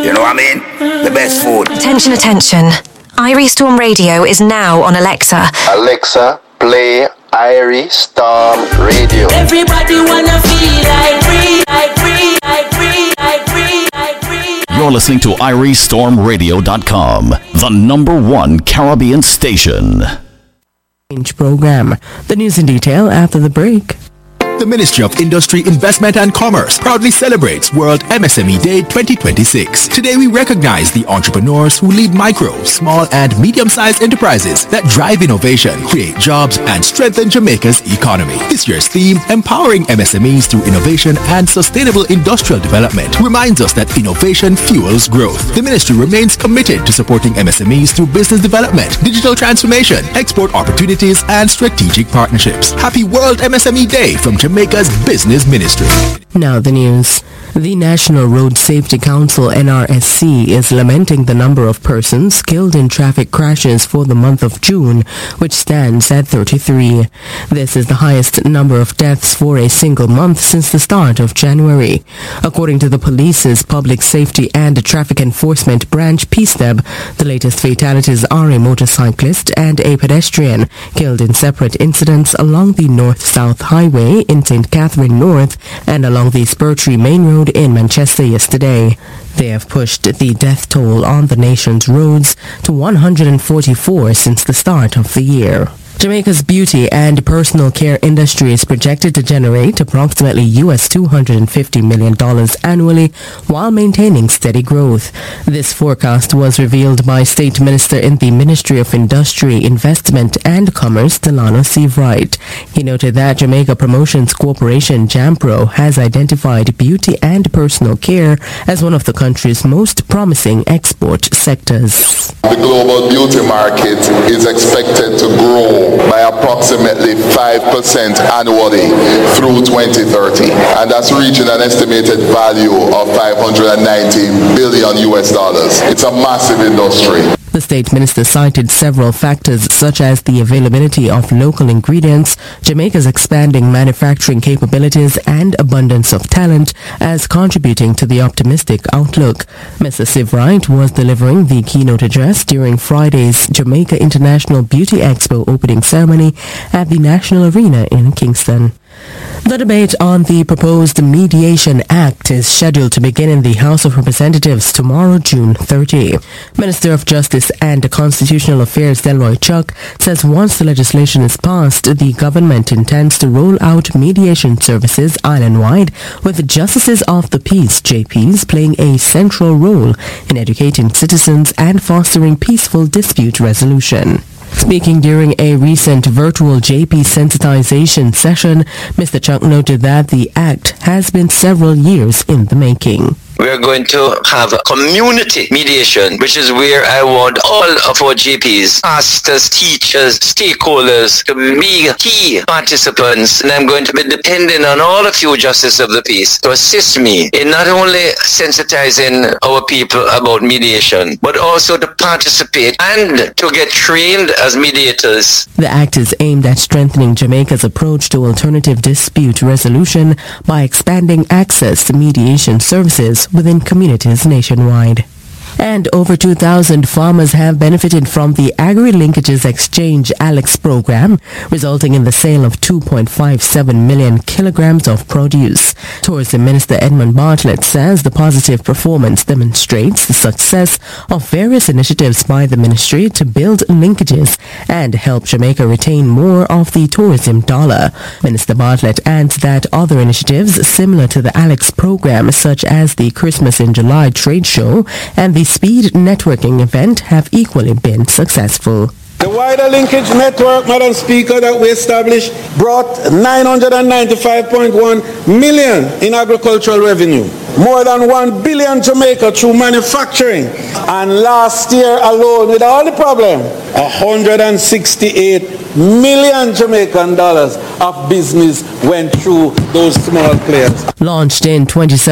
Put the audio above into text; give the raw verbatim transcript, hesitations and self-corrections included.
You know what I mean? The best food. Attention, attention. Irie Storm Radio is now on Alexa. Alexa, play Irie Storm Radio. Everybody wanna feel like free, like free, like free, like free, like free. You're listening to Irie Storm Radio dot com, the number one Caribbean station. Program. The news in detail after the break. The Ministry of Industry, Investment and Commerce proudly celebrates World M S M E Day twenty twenty-six. Today we recognize the entrepreneurs who lead micro, small and medium-sized enterprises that drive innovation, create jobs and strengthen Jamaica's economy. This year's theme, Empowering M S M Es through Innovation and Sustainable Industrial Development, reminds us that innovation fuels growth. The Ministry remains committed to supporting M S M Es through business development, digital transformation, export opportunities and strategic partnerships. Happy World M S M E Day from Jamaica's Business Ministry. Now the news. The National Road Safety Council N R S C is lamenting the number of persons killed in traffic crashes for the month of June, which stands at thirty-three. This is the highest number of deaths for a single month since the start of January. According to the police's Public Safety and Traffic Enforcement Branch, P S T E B, the latest fatalities are a motorcyclist and a pedestrian killed in separate incidents along the North-South Highway in Saint Catherine North and along the Spurtree Main Road in Manchester yesterday. They have pushed the death toll on the nation's roads to one hundred forty-four since the start of the year. Jamaica's beauty and personal care industry is projected to generate approximately U S two hundred fifty million dollars annually while maintaining steady growth. This forecast was revealed by State Minister in the Ministry of Industry, Investment and Commerce, Delano Seavright. He noted that Jamaica Promotions Corporation, JAMPRO, has identified beauty and personal care as one of the country's most promising export sectors. The global beauty market is expected to grow by approximately five percent annually through twenty thirty, and that's reaching an estimated value of five hundred ninety billion U S dollars. It's a massive industry. The state minister cited several factors such as the availability of local ingredients, Jamaica's expanding manufacturing capabilities and abundance of talent as contributing to the optimistic outlook. Mister Seavright was delivering the keynote address during Friday's Jamaica International Beauty Expo opening ceremony at the National Arena in Kingston. The debate on the proposed Mediation Act is scheduled to begin in the House of Representatives tomorrow, June thirtieth. Minister of Justice and Constitutional Affairs Delroy Chuck says once the legislation is passed, the government intends to roll out mediation services island-wide, with Justices of the Peace, J Ps, playing a central role in educating citizens and fostering peaceful dispute resolution. Speaking during a recent virtual J P sensitization session, Mister Chuck noted that the act has been several years in the making. We are going to have a community mediation, which is where I want all of our G Ps, pastors, teachers, stakeholders to be key participants. And I'm going to be depending on all of you, Justice of the Peace, to assist me in not only sensitizing our people about mediation, but also to participate and to get trained as mediators. The act is aimed at strengthening Jamaica's approach to alternative dispute resolution by expanding access to mediation services within communities nationwide. And over two thousand farmers have benefited from the Agri-Linkages Exchange ALEX program, resulting in the sale of two point five seven million kilograms of produce. Tourism Minister Edmund Bartlett says the positive performance demonstrates the success of various initiatives by the ministry to build linkages and help Jamaica retain more of the tourism dollar. Minister Bartlett adds that other initiatives similar to the ALEX program, such as the Christmas in July trade show and the Speed networking event, have equally been successful. The wider linkage network, Madam Speaker, that we established brought nine hundred ninety-five point one million in agricultural revenue. More than one billion Jamaica through manufacturing. And last year alone, with all the problem, one hundred sixty-eight million Jamaican dollars of business went through those small players. Launched in twenty seventeen,